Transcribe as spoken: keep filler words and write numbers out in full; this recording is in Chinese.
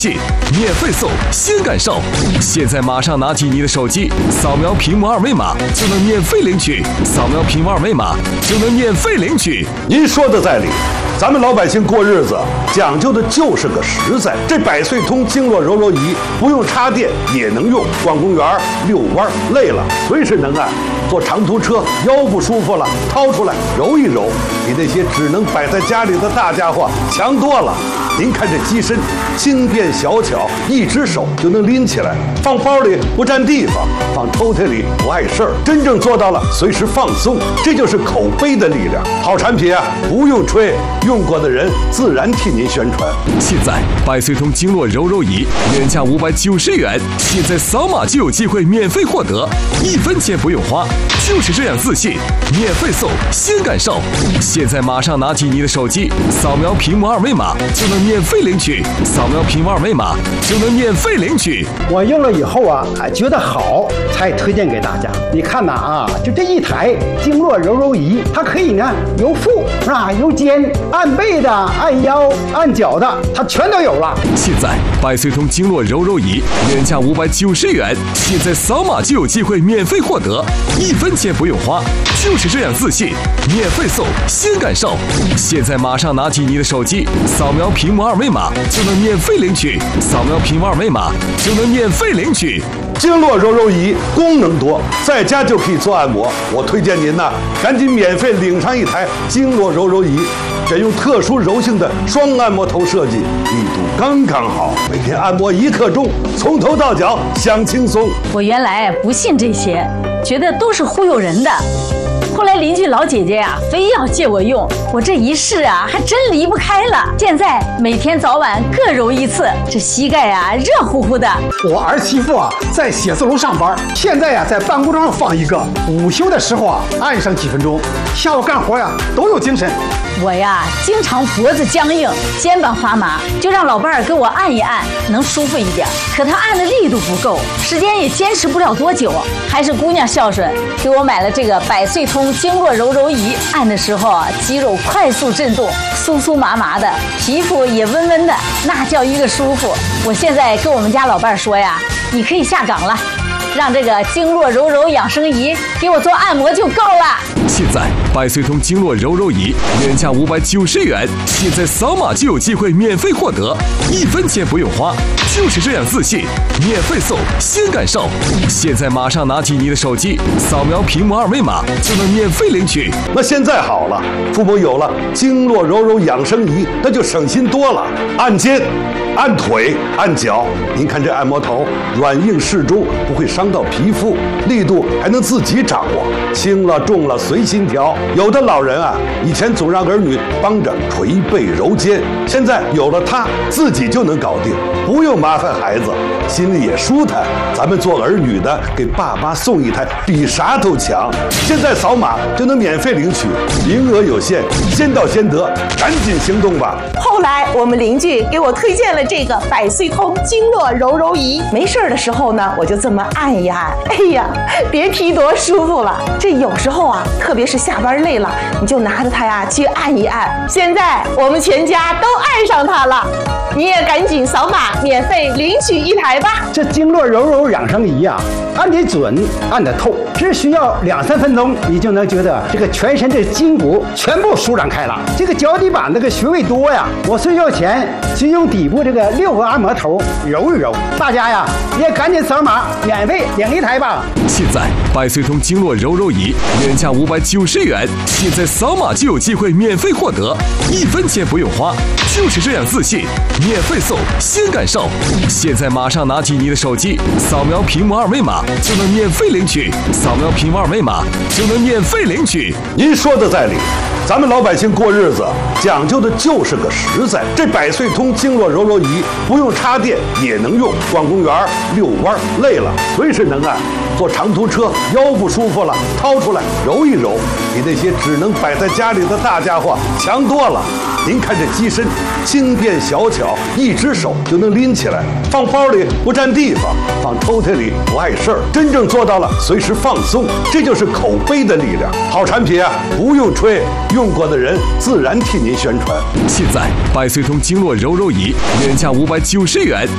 免费送，先感受！现在马上拿起你的手机，扫描屏幕二维码就能免费领取，扫描屏幕二维码就能免费领取。 您说的在理，咱们老百姓过日子讲究的就是个实在。这百岁通经络柔柔仪不用插电也能用，逛公园、遛弯累了随时能按。坐长途车腰不舒服了，掏出来揉一揉，比那些只能摆在家里的大家伙强多了。您看这机身轻便小巧，一只手就能拎起来，放包里不占地方，放抽屉里不碍事儿，真正做到了随时放松。这就是口碑的力量。好产品啊，不用吹，用过的人自然替您宣传。 现在百岁通经络柔柔仪原价五百九十元，现在扫码就有机会免费获得，一分钱不用花，就是这样自信，免费送，先感受！现在马上拿起你的手机，扫描屏幕二维码就能免费领取，扫描屏幕二维码就能免费领取。 我用了以后啊，还觉得好，才推荐给大家。你看呐啊，就这一台经络柔柔仪，它可以呢由腹啊由肩，按背的、按腰、按脚的，它全都有了。 现在百岁通经络柔柔仪原价五百九十元，现在扫码就有机会免费获得，一分钱不用花，就是这样自信，免费送，先感受！现在马上拿起你的手机，扫描屏幕二维码就能免费领取，扫描屏幕二维码就能免费领取。 经络柔柔仪功能多，在家就可以做按摩。我推荐您呐，赶紧免费领上一台经络柔柔仪，选用特殊柔性的双按摩头设计，力度刚刚好，每天按摩一刻钟，从头到脚享轻松。 我原来不信这些，觉得都是忽悠人的。后来邻居老姐姐呀、啊，非要借我用，我这一试啊，还真离不开了。现在每天早晚各揉一次，这膝盖啊热乎乎的。 我儿媳妇啊在写字楼上班，现在呀、啊、在办公桌上放一个，午休的时候啊按上几分钟，下午干活呀都有精神。 我呀经常脖子僵硬，肩膀发麻，就让老伴儿给我按一按，能舒服一点。可他按的力度不够，时间也坚持不了多久。还是姑娘孝顺，给我买了这个百岁通经络柔柔仪，按的时候啊，肌肉快速震动，酥酥麻麻的，皮肤也温温的，那叫一个舒服。我现在跟我们家老伴儿说呀，你可以下岗了，让这个经络柔柔养生仪给我做按摩就够了。 现在百岁通经络柔柔仪原价五百九十元，现在扫码就有机会免费获得，一分钱不用花，就是这样自信，免费送，先感受！现在马上拿起你的手机，扫描屏幕二维码就能免费领取。 那现在好了，父母有了经络柔柔养生仪，那就省心多了。按肩、按腿、按脚，您看这按摩头软硬适中，不会伤到皮肤，力度还能自己掌握，轻了重了随心调。有的老人啊，以前总让儿女帮着捶背揉肩，现在有了它，自己就能搞定，不用麻烦孩子，心里也舒坦。咱们做儿女的，给爸妈送一台，比啥都强。现在扫码就能免费领取，名额有限，先到先得，赶紧行动吧。 后来我们邻居给我推荐了这个百岁通经络柔柔仪，没事的时候呢，我就这么按一按，哎呀，别提多舒服了。这有时候啊，特别是下班累了，你就拿着它呀去按一按。现在我们全家都爱上它了，你也赶紧扫码免费领取一台吧。 这经络柔柔养生仪啊，按得准，按得透，只需要两三分钟，你就能觉得这个全身的筋骨全部舒展开了。这个脚底板这个穴位多呀，我睡觉前就用底部这个六个按摩头揉一揉。大家呀也赶紧扫码免费领一台吧。 现在百岁通经络柔柔仪原价五百九十元，现在扫码就有机会免费获得，一分钱不用花，就是这样自信，免费送，先感受！现在马上拿起你的手机，扫描屏幕二维码就能免费领取，扫描屏幕二维码就能免费领取。 您说的在理，咱们老百姓过日子讲究的就是个实在。这百岁通经络柔柔仪不用插电也能用，逛公园、遛弯累了随时能按。坐长途车腰不舒服了，掏出来揉一揉，比那些只能摆在家里的大家伙强多了。您看这机身轻便小巧，一只手就能拎起来，放包里不占地方，放抽屉里不碍事儿，真正做到了随时放松。这就是口碑的力量。好产品啊，不用吹，用过的人自然替您宣传。 现在百岁通经络柔柔仪原价五百九十元，